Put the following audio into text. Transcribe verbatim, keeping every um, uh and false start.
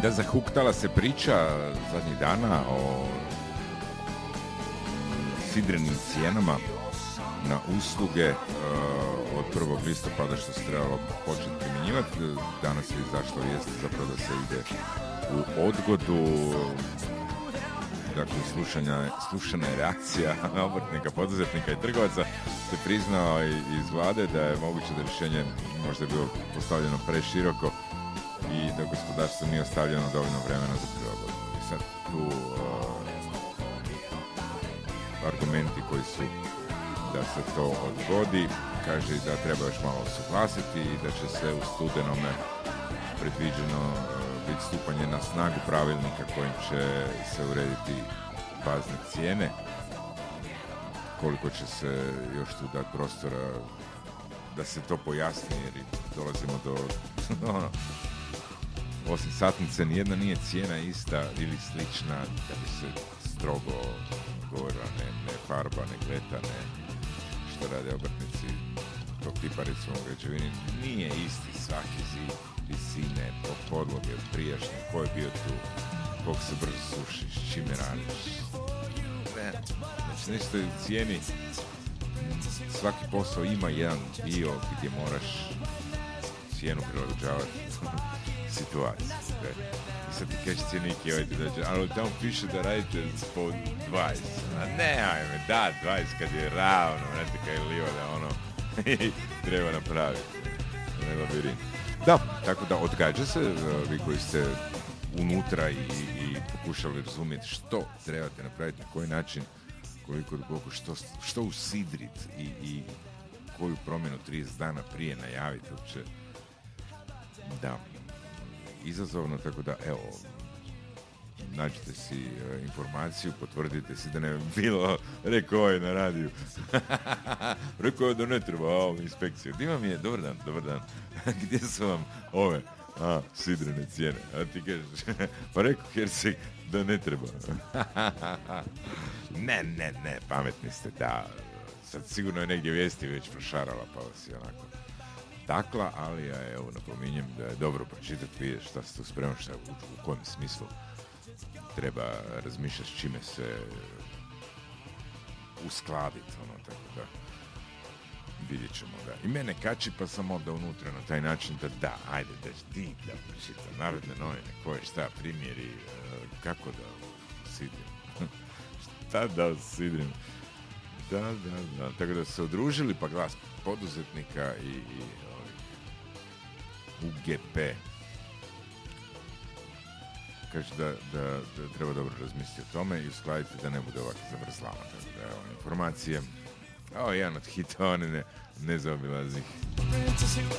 Da, zahuktala se priča zadnjih dana o sidrenim cijenama na usluge uh, od prvog listopada što se trebalo početi primjenjivati. Danas je izašla vijest zapravo da se ide u odgodu. Dakle, slušanja, slušana je reakcija obrtnika, poduzetnika i trgovaca, te priznao iz vlade da je moguće da rješenje možda je bilo postavljeno preširoko i da gospodarstvo nije ostavljeno dovoljno vremena za prilagodbu. I sad tu uh, argumenti koji su da se to odgodi, kaže da treba još malo usuglasiti i da će se u studenome predviđeno uh, biti stupanje na snagu pravilnika kojim će se urediti bazne cijene. Koliko će se još tu dati prostora da se to pojasni, jer dolazimo do ono, osim satnice nijedna nije cijena ista ili slična, da bi se strogo govorila, ne, ne farba, ne gleta, ne što rade obrtnici tog tipa, recimo u građevini, nije isti svaki zid, visine, po podloge, prijašnje, ko je bio tu, koliko se brzo sušiš, čime radiš. Ne, znači nešto je u cijeni, svaki posao ima jedan dio gdje moraš cijenu prilagođavati situaciju. I sad ti kažeš cijeniki, ovaj ti dođe, ali tamo piše da radite po dvadeset. A ne, ajme, da, dvadeset kad je ravno, znate kaj je livo da ono treba napraviti. Ne labirin. Da, tako da odgađa se, vi koji ste unutra i, i pokušali razumjeti što trebate napraviti, na koji način, koliko duboko, što, što usidrit i, i koju promjenu trideset dana prije najaviti uopće. Da, izazovno, tako da, evo, nađite si uh, informaciju, potvrdite si da ne bi bilo, rekao je na radiju. Rekao je da ne treba ovu inspekciju. Di vam je, dobar dan, dobar dan, gdje su vam ove, a, sidrene cijene? A ti kažeš, pa rekao Herceg da ne treba. ne, ne, ne, pametni ste, da, sad sigurno je negdje vijesti već prošarala, pa vas je onako takla, ali ja evo napominjem da je dobro pročitati, vidjeti šta se tu spremno, šta u, u kojem smislu treba razmišljati, s čime se uskladiti, ono, tako da vidjet ćemo, da. I mene kači, pa sam onda unutra na taj način da da, ajde, da ti da pročitam Narodne novine, koje šta, primjeri, kako da sidrim, šta da sidrim, da, da, da, tako da su se udružili, pa Glas poduzetnika i, i U G P kaže da, da, da treba dobro razmisliti o tome i uskladiti da ne bude ovako zavrzlama. Tako da, evo, informacije. Ovo je jedan od hitova, ne, ne zaobilaznih.